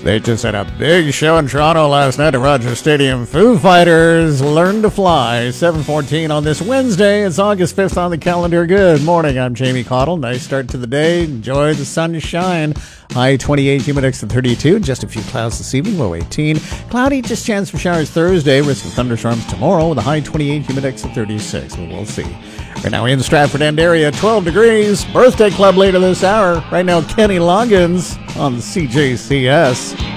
They just had a big show in Toronto last night at Rogers Stadium. Foo Fighters, Learn to Fly, 7:14 on this Wednesday. It's August 5th on the calendar. Good morning, I'm Jamie Cottle. Nice start to the day. Enjoy the sunshine. High 28, humid index at 32. Just a few clouds this evening, low 18. Cloudy, just chance for showers Thursday. Risk of thunderstorms tomorrow with a high 28, humid index at 36. We'll see. Right now in the Stratford End area, 12 degrees. Birthday club later this hour. Right now, Kenny Loggins on the CJCS.